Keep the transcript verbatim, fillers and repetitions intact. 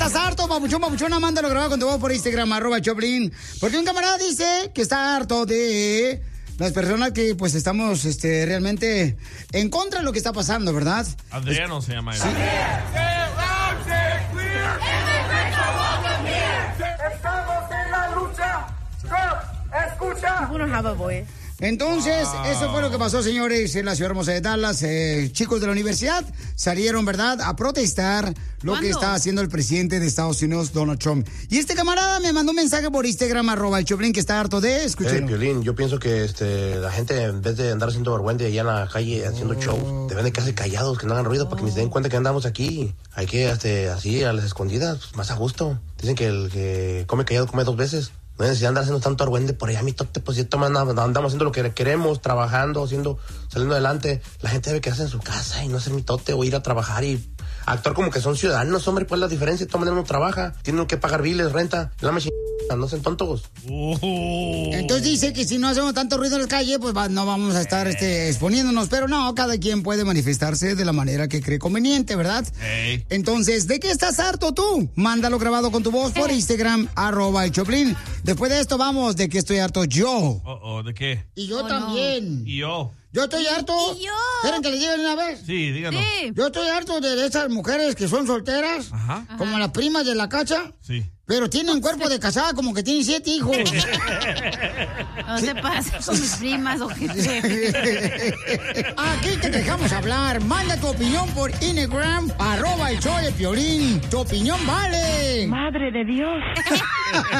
estás harto, papuchón, papuchona? Mándalo grabado con tu voz por Instagram, arroba Choplin. Porque un camarada dice que está harto de las personas que, pues, estamos este, realmente en contra de lo que está pasando, ¿verdad? Adriano es... se llama él. Sí. Estamos en la lucha. Escucha. We don't have a voice. Entonces, Wow. eso fue lo que pasó, señores, en la ciudad hermosa de Dallas. Eh, chicos de la universidad salieron, ¿verdad?, a protestar lo ¿Cuándo? que está haciendo el presidente de Estados Unidos, Donald Trump. Y este camarada me mandó un mensaje por Instagram, arroba el Choplin, que está harto de... Escuchen. Hey, Piolín, yo pienso que este, la gente, en vez de andar haciendo vergüenza allá en la calle haciendo shows, deben de quedarse callados, que no hagan ruido, para que ni se den cuenta que andamos aquí. Hay que, este, así, a las escondidas, pues, más a gusto. Dicen que el que come callado come dos veces. No hay necesidad de andar haciendo tanto argüende por allá, mi tote, pues si andamos haciendo lo que queremos, trabajando, haciendo, saliendo adelante. La gente debe quedarse en su casa y no hacer mi tote o ir a trabajar y actuar como que son ciudadanos, hombre. ¿Cuál es la diferencia? De todas maneras uno trabaja, tienen que pagar biles, renta, la machina, no sean tontos. Uh. Entonces dice que si no hacemos tanto ruido en la calle, pues va, no vamos a estar este, exponiéndonos. Pero no, cada quien puede manifestarse de la manera que cree conveniente, ¿verdad? Hey. Entonces, ¿de qué estás harto tú? Mándalo grabado con tu voz por Instagram, arroba el Choplin. Después de esto vamos, ¿de qué estoy harto yo? Oh, oh, ¿de qué? Y yo Oh, también. Y yo. Yo estoy harto. y yo. ¿Quieren que les digan una vez? Sí, díganos. Sí. Yo estoy harto de esas mujeres que son solteras, Ajá. como las primas de la cacha, Sí. pero tienen cuerpo de casada, como que tienen siete hijos. No se pasa con mis primas o qué. Aquí te dejamos hablar. Manda tu opinión por Instagram, arroba el show de Piolín. Tu opinión vale. Madre de Dios.